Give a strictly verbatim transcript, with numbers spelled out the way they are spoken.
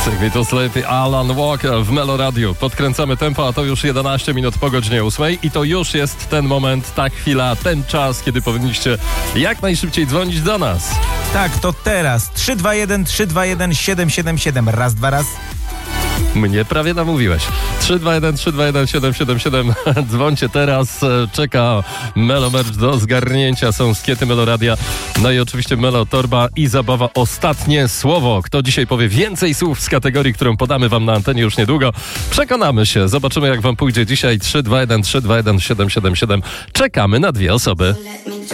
Sing Me to Sleep, Alan Walker w Melo Radio. Podkręcamy tempo, a to już jedenaście minut po godzinie ósmej i to już jest ten moment, ta chwila, ten czas, kiedy powinniście jak najszybciej dzwonić do nas. Tak, to teraz. trzy dwa jeden trzy dwa jeden siedem siedem siedem. Raz, dwa, raz. Mnie prawie namówiłeś. trzy dwa jeden trzy dwa jeden siedem siedem siedem. Dzwońcie teraz. Czeka Melo Merch do zgarnięcia. Są skiety Melo Radia. No i oczywiście Melo Torba i zabawa. Ostatnie słowo. Kto dzisiaj powie więcej słów z kategorii, którą podamy wam na antenie już niedługo? Przekonamy się. Zobaczymy, jak wam pójdzie dzisiaj. trzy dwa jeden trzy dwa jeden siedem siedem siedem. Czekamy na dwie osoby.